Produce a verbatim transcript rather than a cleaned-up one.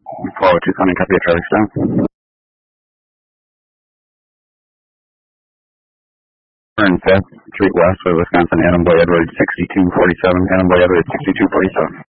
Forward to Sunny, copy a traffic stop. Turn fifth Street West of Wisconsin, Adam Boy Edwards, sixty-two forty-seven, Adam Boy Edwards, sixty-two forty-seven.